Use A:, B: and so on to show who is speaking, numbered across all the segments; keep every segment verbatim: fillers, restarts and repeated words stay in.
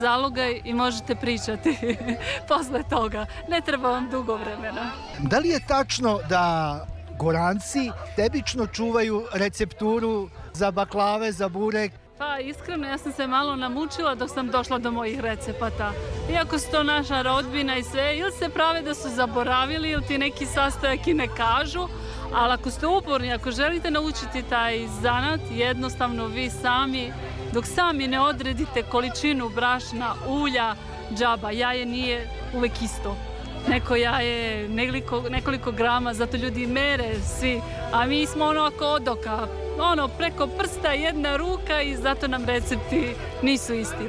A: zalogaj i možete pričati posle toga. Ne treba vam dugo vremena.
B: Da li je tačno da Goranci tebično čuvaju recepturu za baklave, za burek?
A: Pa iskreno, ja sam se malo namučila dok sam došla do mojih recepata. Iako su to naša rodbina i sve, ili se prave da su zaboravili, ili ti neki sastojak i ne kažu, ali ako ste uporni, ako želite naučiti taj zanat, jednostavno vi sami, dok sami ne odredite količinu brašna, ulja, džaba, jaje nije uvek isto. Neko jaje, nekoliko, nekoliko grama, zato ljudi mere svi, a mi smo ono ako od oka, ono preko prsta jedna ruka i zato nam recepti nisu isti.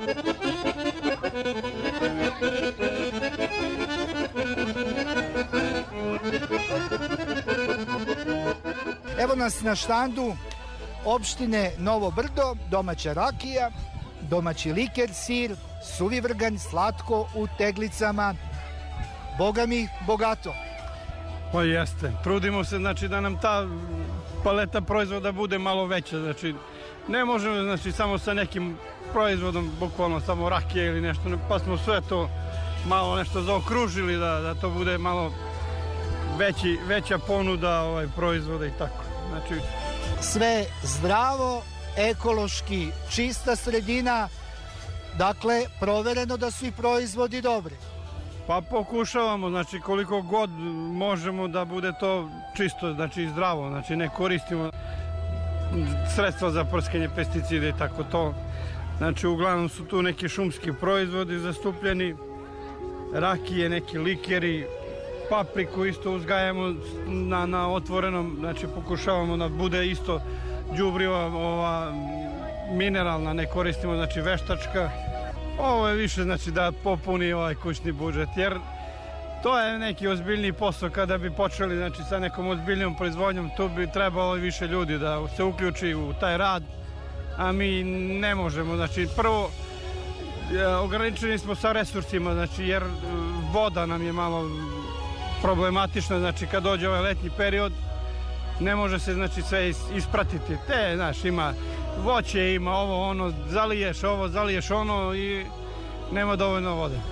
B: Evo nas na štandu opštine Novo Brdo, domaća rakija, domaći liker, sir, suvi vrganj, slatko u teglicama. Boga mi, bogato.
C: Pa jeste. Trudimo se znači da nam ta paleta proizvoda bude malo veća. Znači ne možemo znači samo sa nekim proizvodom, bukvalno samo rakije ili nešto, pa smo sve to malo nešto zaokružili da, da to bude malo veći, veća ponuda ovaj, proizvoda i tako. Znači
B: sve zdravo, ekološki, čista sredina, dakle provereno da su i proizvodi dobri.
C: Pa pokušavamo, znači koliko god možemo da bude to čisto, znači zdravo, znači ne koristimo sredstva za prskanje, pesticide i tako to. Znači uglavnom su tu neki šumski proizvodi zastupljeni, rakije, neki likeri, papriku isto uzgajamo na, na otvorenom, znači pokušavamo da bude isto đubriva, ova mineralna, ne koristimo, znači veštačka. Ovo je više znači da popuni ovaj kućni budžet, jer to je neki ozbiljni posao. Kada bi počeli znači sa nekom ozbiljnom proizvodnjom, tu bi trebalo više ljudi da se uključi u taj rad, a mi ne možemo. Znači prvo ograničeni smo sa resursima, znači jer voda nam je malo problematična, znači kad dođe ovaj letnji period ne može se znači sve ispratiti. Te, znaš, ima voće, ima ovo, ono, zaliješ ovo, zaliješ ono i nema dovoljno vode.